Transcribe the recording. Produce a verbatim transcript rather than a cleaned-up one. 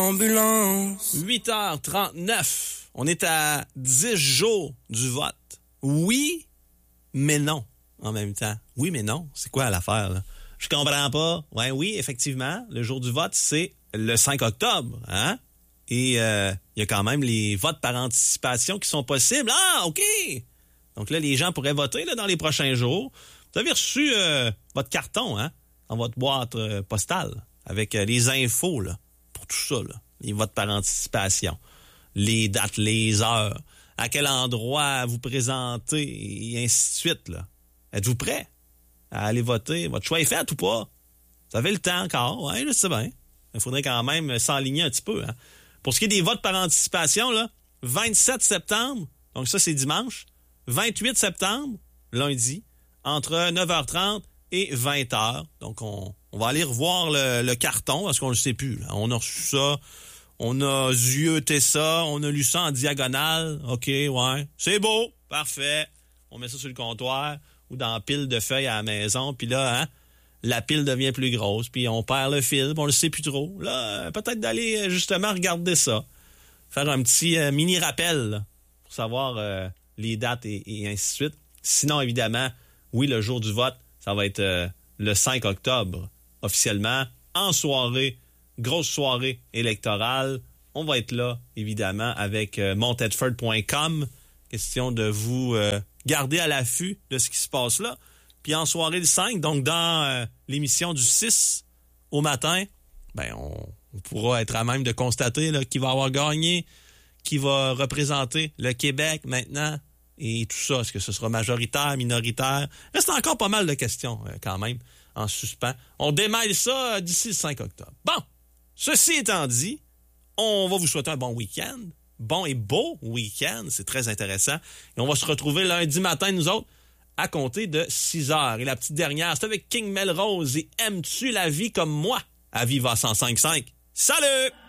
ambulance. huit heures trente-neuf. On est à dix jours du vote. Oui, mais non en même temps. Oui, mais non. C'est quoi l'affaire, là? Je comprends pas. Ouais, oui, effectivement, le jour du vote, c'est le cinq octobre, hein? Et il euh, y a quand même les votes par anticipation qui sont possibles. Ah, OK! Donc là, les gens pourraient voter là, dans les prochains jours. Vous avez reçu euh, votre carton, hein? Dans votre boîte euh, postale, avec euh, les infos, là, pour tout ça, là. Les votes par anticipation, les dates, les heures, à quel endroit vous présentez, et ainsi de suite, là. Êtes-vous prêts à aller voter? Votre choix est fait ou pas? Vous avez le temps encore? Oui, je sais bien. Il faudrait quand même s'enligner un petit peu. Hein? Pour ce qui est des votes par anticipation, là, vingt-sept septembre, donc ça c'est dimanche, vingt-huit septembre, lundi, entre neuf heures trente et vingt heures. Donc on, on va aller revoir le, le carton parce qu'on ne le sait plus. Là. On a reçu ça, on a zioté ça, on a lu ça en diagonale. OK, ouais, c'est beau, parfait. On met ça sur le comptoir ou dans la pile de feuilles à la maison, puis là, hein, la pile devient plus grosse, puis on perd le fil, puis on le sait plus trop. Là, peut-être d'aller justement regarder ça, faire un petit euh, mini-rappel là, pour savoir euh, les dates et, et ainsi de suite. Sinon, évidemment, oui, le jour du vote, ça va être euh, le cinq octobre, officiellement, en soirée, grosse soirée électorale. On va être là, évidemment, avec euh, montedford point com. Question de vous euh, garder à l'affût de ce qui se passe là. Puis en soirée le cinq, donc dans euh, l'émission du six au matin, ben on, on pourra être à même de constater là, qui va avoir gagné, qui va représenter le Québec maintenant et tout ça. Est-ce que ce sera majoritaire, minoritaire? Reste encore pas mal de questions euh, quand même en suspens. On démêle ça euh, d'ici le cinq octobre. Bon, ceci étant dit, on va vous souhaiter un bon week-end. Bon et beau week-end, c'est très intéressant. Et on va se retrouver lundi matin, nous autres, à compter de six heures. Et la petite dernière, c'est avec King Melrose et Aimes-tu la vie comme moi? À Viva cent cinq virgule cinq. Salut!